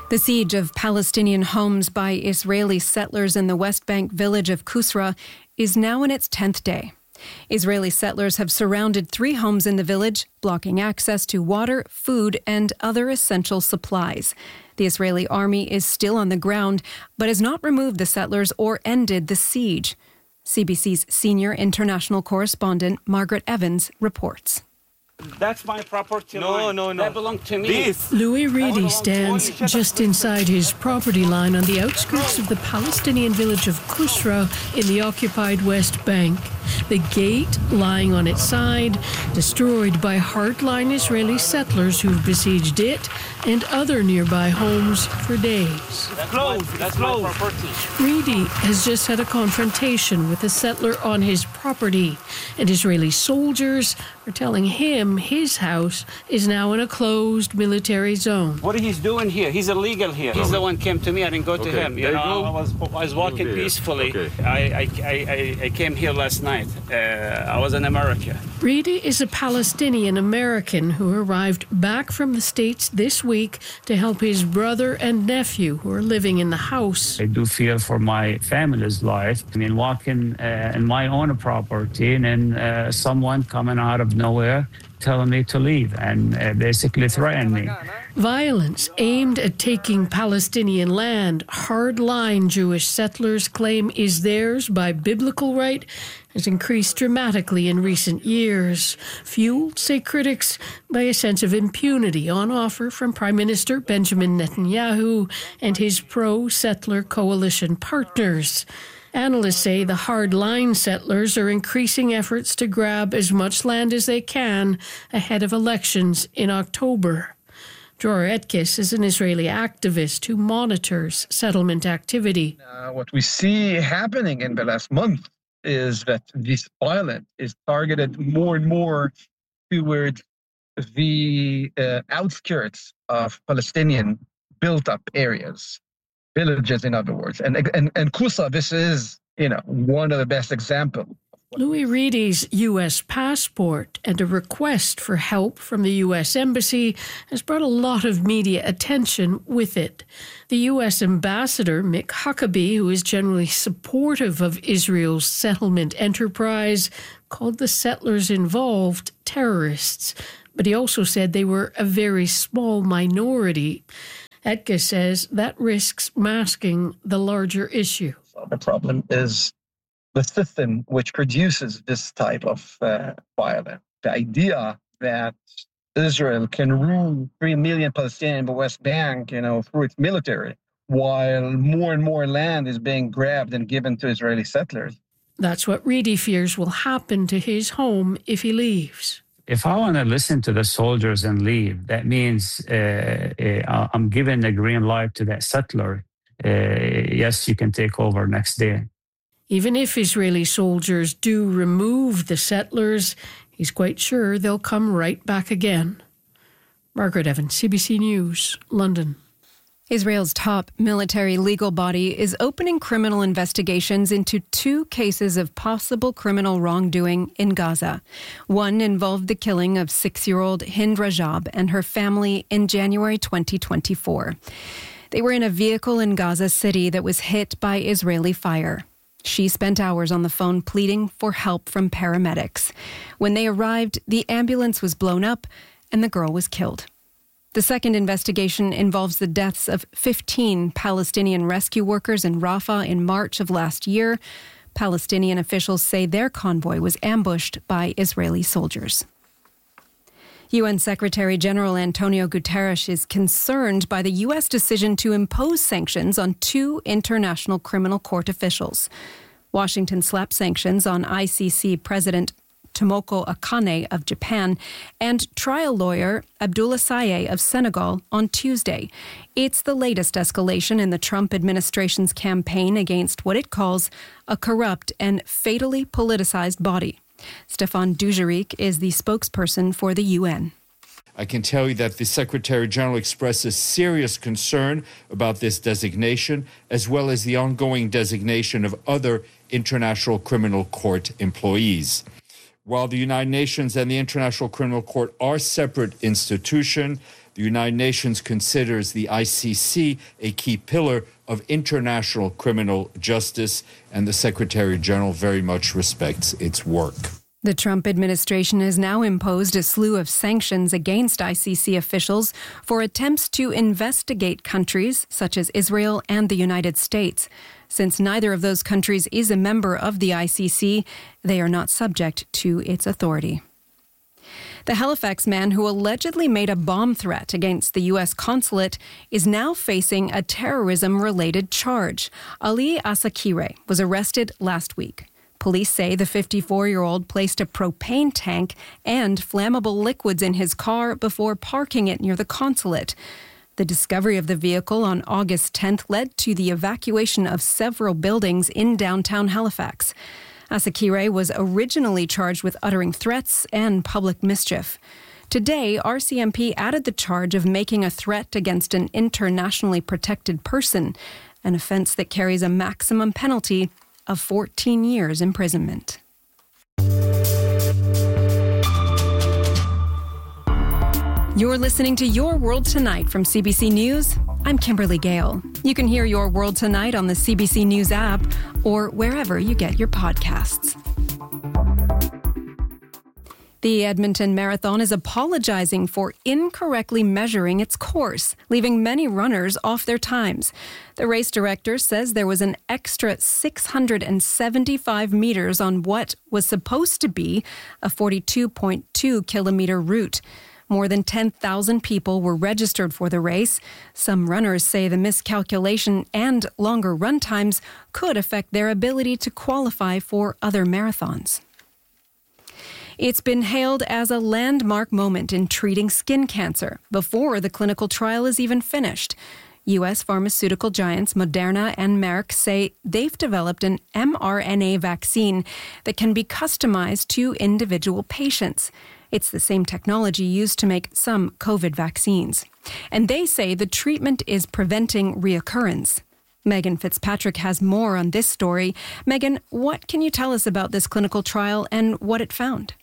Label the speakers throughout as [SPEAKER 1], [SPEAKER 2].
[SPEAKER 1] The siege of Palestinian homes by Israeli settlers in the West Bank village of Qusra is now in its 10th day. Israeli settlers have surrounded 3 homes in the village, blocking access to water, food, and other essential supplies. The Israeli army is still on the ground, but has not removed the settlers or ended the siege. CBC's senior international correspondent, Margaret Evans, reports.
[SPEAKER 2] That's my property line. No. That belongs to me. This.
[SPEAKER 3] Louis Reedy stands just inside his property line on the outskirts of the Palestinian village of Qusra in the occupied West Bank. The gate lying on its side, destroyed by hardline Israeli settlers who've besieged it and other nearby homes for days.
[SPEAKER 2] That's my property.
[SPEAKER 3] Reedy has just had a confrontation with a settler on his property, and Israeli soldiers are telling him his house is now in a closed military zone.
[SPEAKER 2] What he's doing here, he's illegal here. He's the one came to me, I didn't go to him. I was walking peacefully. I came here last night. I was in America.
[SPEAKER 3] Reedy is a Palestinian American who arrived back from the States this week to help his brother and nephew who are living in the house.
[SPEAKER 4] I do fear for my family's life. I mean, walking in my own property and then someone coming out of nowhere telling me to leave and basically threatening me.
[SPEAKER 3] Violence aimed at taking Palestinian land, hardline Jewish settlers claim is theirs by biblical right, has increased dramatically in recent years, fueled, say critics, by a sense of impunity on offer from Prime Minister Benjamin Netanyahu and his pro-settler coalition partners. Analysts say the hardline settlers are increasing efforts to grab as much land as they can ahead of elections in October. Dror Etkes is an Israeli activist who monitors settlement activity.
[SPEAKER 5] What we see happening in the last month is that this violence is targeted more and more towards the outskirts of Palestinian built-up areas. Villages, in other words. And Qusra, this is, one of the best examples.
[SPEAKER 3] Louis Reedy's U.S. passport and a request for help from the U.S. Embassy has brought a lot of media attention with it. The U.S. ambassador, Mick Huckabee, who is generally supportive of Israel's settlement enterprise, called the settlers involved terrorists. But he also said they were a very small minority. Etka says that risks masking the larger issue.
[SPEAKER 5] So the problem is the system which produces this type of violence. The idea that Israel can rule 3 million Palestinians in the West Bank, through its military, while more and more land is being grabbed and given to Israeli settlers.
[SPEAKER 3] That's what Reedy fears will happen to his home if he leaves.
[SPEAKER 4] If I want to listen to the soldiers and leave, that means I'm giving the green light to that settler. Yes, you can take over next day.
[SPEAKER 3] Even if Israeli soldiers do remove the settlers, he's quite sure they'll come right back again. Margaret Evans, CBC News, London.
[SPEAKER 1] Israel's top military legal body is opening criminal investigations into 2 cases of possible criminal wrongdoing in Gaza. One involved the killing of 6-year-old Hind Rajab and her family in January 2024. They were in a vehicle in Gaza City that was hit by Israeli fire. She spent hours on the phone pleading for help from paramedics. When they arrived, the ambulance was blown up and the girl was killed. The second investigation involves the deaths of 15 Palestinian rescue workers in Rafah in March of last year. Palestinian officials say their convoy was ambushed by Israeli soldiers. UN Secretary General Antonio Guterres is concerned by the U.S. decision to impose sanctions on 2 International Criminal Court officials. Washington slapped sanctions on ICC President Tomoko Akane of Japan and trial lawyer Abdoulaye Saye of Senegal on Tuesday. It's the latest escalation in the Trump administration's campaign against what it calls a corrupt and fatally politicized body. Stéphane Dujarric is the spokesperson for the UN.
[SPEAKER 6] I can tell you that the Secretary General expresses serious concern about this designation, as well as the ongoing designation of other International Criminal Court employees. While the United Nations and the International Criminal Court are separate institutions, The United Nations considers the ICC a key pillar of international criminal justice, and the Secretary General very much respects its work.
[SPEAKER 1] The Trump administration has now imposed a slew of sanctions against ICC officials for attempts to investigate countries such as Israel and the United States. Since neither of those countries is a member of the ICC, they are not subject to its authority. The Halifax man who allegedly made a bomb threat against the U.S. consulate is now facing a terrorism-related charge. Ali Asakire was arrested last week. Police say the 54-year-old placed a propane tank and flammable liquids in his car before parking it near the consulate. The discovery of the vehicle on August 10th led to the evacuation of several buildings in downtown Halifax. Asakire was originally charged with uttering threats and public mischief. Today, RCMP added the charge of making a threat against an internationally protected person, an offense that carries a maximum penalty of 14 years imprisonment. You're listening to Your World Tonight from CBC News. I'm Kimberly Gale. You can hear Your World Tonight on the CBC News app or wherever you get your podcasts. The Edmonton Marathon is apologizing for incorrectly measuring its course, leaving many runners off their times. The race director says there was an extra 675 meters on what was supposed to be a 42.2 kilometer route. More than 10,000 people were registered for the race. Some runners say the miscalculation and longer run times could affect their ability to qualify for other marathons. It's been hailed as a landmark moment in treating skin cancer before the clinical trial is even finished. U.S. pharmaceutical giants Moderna and Merck say they've developed an mRNA vaccine that can be customized to individual patients. It's the same technology used to make some COVID vaccines. And they say the treatment is preventing reoccurrence. Megan Fitzpatrick has more on this story. Megan, what can you tell us about this clinical trial and what it found?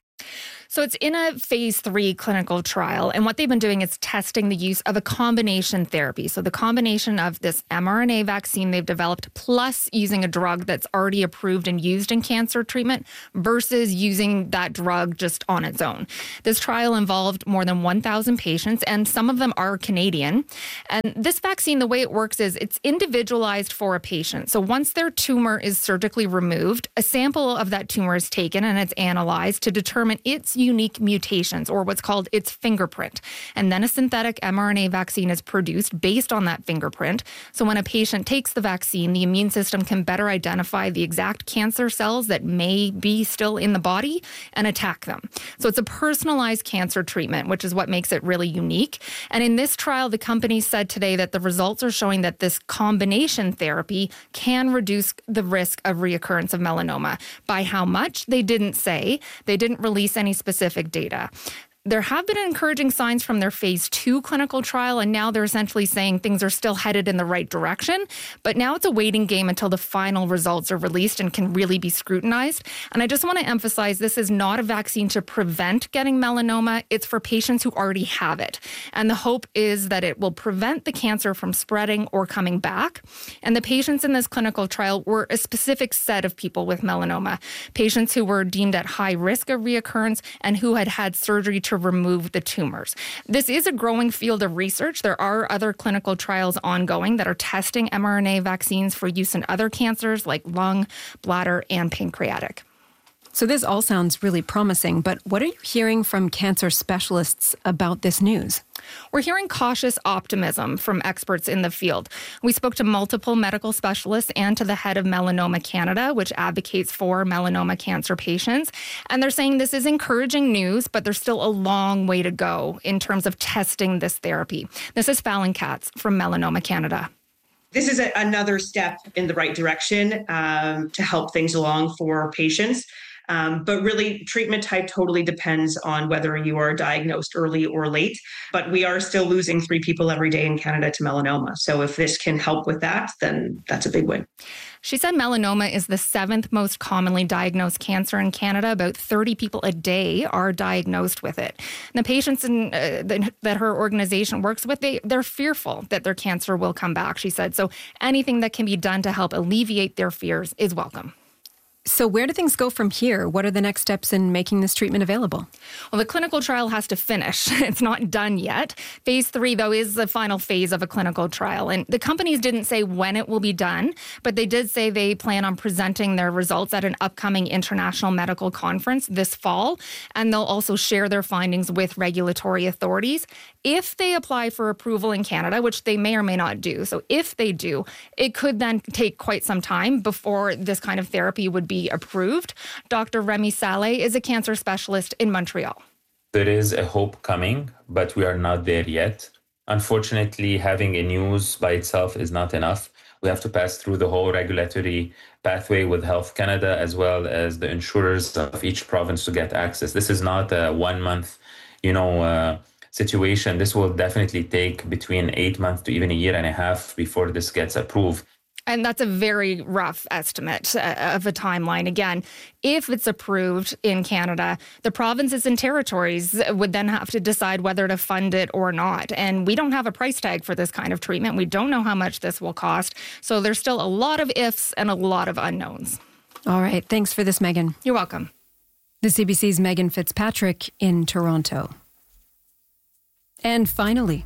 [SPEAKER 7] So it's in a phase 3 clinical trial, and what they've been doing is testing the use of a combination therapy. So the combination of this mRNA vaccine they've developed plus using a drug that's already approved and used in cancer treatment versus using that drug just on its own. This trial involved more than 1,000 patients, and some of them are Canadian. And this vaccine, the way it works is it's individualized for a patient. So once their tumor is surgically removed, a sample of that tumor is taken and it's analyzed to determine its unique mutations, or what's called its fingerprint. And then a synthetic mRNA vaccine is produced based on that fingerprint. So when a patient takes the vaccine, the immune system can better identify the exact cancer cells that may be still in the body and attack them. So it's a personalized cancer treatment, which is what makes it really unique. And in this trial, the company said today that the results are showing that this combination therapy can reduce the risk of reoccurrence of melanoma. By how much? They didn't say. They didn't release any specific data. There have been encouraging signs from their phase 2 clinical trial, and now they're essentially saying things are still headed in the right direction. But now it's a waiting game until the final results are released and can really be scrutinized. And I just want to emphasize this is not a vaccine to prevent getting melanoma. It's for patients who already have it. And the hope is that it will prevent the cancer from spreading or coming back. And the patients in this clinical trial were a specific set of people with melanoma, patients who were deemed at high risk of reoccurrence and who had had surgery to remove the tumors. This is a growing field of research. There are other clinical trials ongoing that are testing mRNA vaccines for use in other cancers like lung, bladder, and pancreatic.
[SPEAKER 1] So this all sounds really promising, but what are you hearing from cancer specialists about this news?
[SPEAKER 7] We're hearing cautious optimism from experts in the field. We spoke to multiple medical specialists and to the head of Melanoma Canada, which advocates for melanoma cancer patients. And they're saying this is encouraging news, but there's still a long way to go in terms of testing this therapy. This is Fallon Katz from Melanoma Canada.
[SPEAKER 8] This is another step in the right direction to help things along for patients. But really, treatment type totally depends on whether you are diagnosed early or late. But we are still losing 3 people every day in Canada to melanoma. So if this can help with that, then that's a big win.
[SPEAKER 7] She said melanoma is the 7th most commonly diagnosed cancer in Canada. About 30 people a day are diagnosed with it. And the patients that her organization works with, they're fearful that their cancer will come back, she said. So anything that can be done to help alleviate their fears is welcome.
[SPEAKER 1] So where do things go from here? What are the next steps in making this treatment available?
[SPEAKER 7] Well, the clinical trial has to finish. It's not done yet. Phase 3, though, is the final phase of a clinical trial. And the companies didn't say when it will be done, but they did say they plan on presenting their results at an upcoming international medical conference this fall. And they'll also share their findings with regulatory authorities. If they apply for approval in Canada, which they may or may not do, so if they do, it could then take quite some time before this kind of therapy would be approved. Dr. Remy Saleh is a cancer specialist in Montreal.
[SPEAKER 9] There is a hope coming, but we are not there yet. Unfortunately, having a news by itself is not enough. We have to pass through the whole regulatory pathway with Health Canada, as well as the insurers of each province to get access. This is not a 1 month, situation. This will definitely take between 8 months to even a year and a half before this gets approved.
[SPEAKER 7] And that's a very rough estimate of a timeline. Again, if it's approved in Canada, the provinces and territories would then have to decide whether to fund it or not. And we don't have a price tag for this kind of treatment. We don't know how much this will cost. So there's still a lot of ifs and a lot of unknowns.
[SPEAKER 1] All right. Thanks for this, Megan.
[SPEAKER 7] You're welcome.
[SPEAKER 1] The CBC's Megan Fitzpatrick in Toronto. And finally,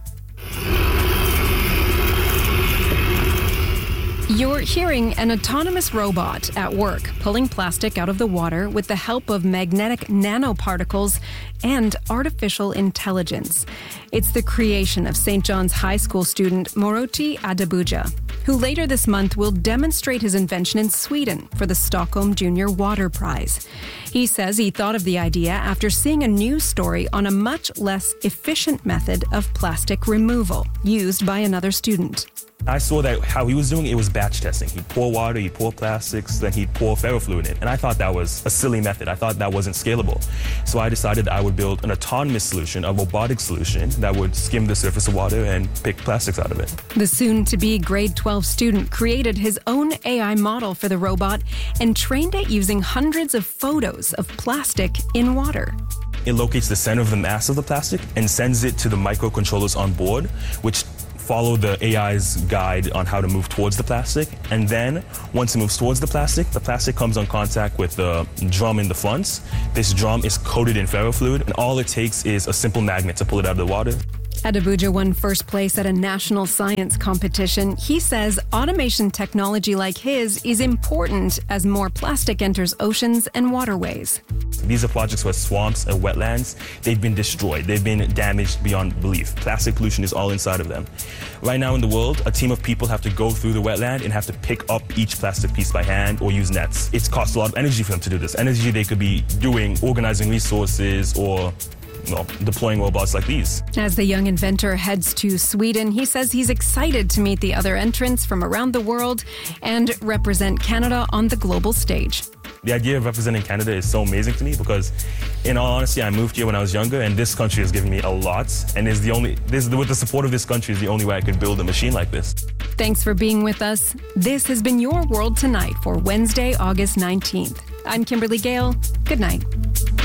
[SPEAKER 1] you're hearing an autonomous robot at work pulling plastic out of the water with the help of magnetic nanoparticles and artificial intelligence. It's the creation of St. John's High School student Moroti Adebuja, who later this month will demonstrate his invention in Sweden for the Stockholm Junior Water Prize. He says he thought of the idea after seeing a news story on a much less efficient method of plastic removal used by another student.
[SPEAKER 10] I saw that how he was doing it was batch testing. He'd pour water, he'd pour plastics, then he'd pour ferrofluid in. And I thought that was a silly method. I thought that wasn't scalable. So I decided that I would build an autonomous solution, a robotic solution that would skim the surface of water and pick plastics out of it.
[SPEAKER 1] The soon-to-be grade 12 student created his own AI model for the robot and trained it using hundreds of photos of plastic in water.
[SPEAKER 10] It locates the center of the mass of the plastic and sends it to the microcontrollers on board, which follow the AI's guide on how to move towards the plastic. And then once it moves towards the plastic comes on contact with the drum in the front. This drum is coated in ferrofluid, and all it takes is a simple magnet to pull it out of the water.
[SPEAKER 1] Adebuja won first place at a national science competition. He says automation technology like his is important as more plastic enters oceans and waterways.
[SPEAKER 10] These are projects where swamps and wetlands, they've been destroyed. They've been damaged beyond belief. Plastic pollution is all inside of them. Right now in the world, a team of people have to go through the wetland and have to pick up each plastic piece by hand or use nets. It costs a lot of energy for them to do this. Energy they could be doing, organizing resources or deploying robots like these.
[SPEAKER 1] As the young inventor heads to Sweden, he says he's excited to meet the other entrants from around the world and represent Canada on the global stage.
[SPEAKER 10] The idea of representing Canada is so amazing to me because, in all honesty, I moved here when I was younger, and this country has given me a lot. And with the support of this country, is the only way I could build a machine like this.
[SPEAKER 1] Thanks for being with us. This has been Your World Tonight for Wednesday, August 19th. I'm Kimberly Gale. Good night.